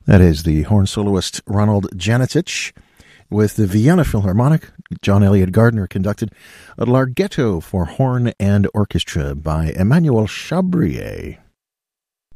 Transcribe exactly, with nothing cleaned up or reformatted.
That is the horn soloist Ronald Janicich with the Vienna Philharmonic. John Elliott Gardner conducted a Larghetto for horn and orchestra by Emmanuel Chabrier.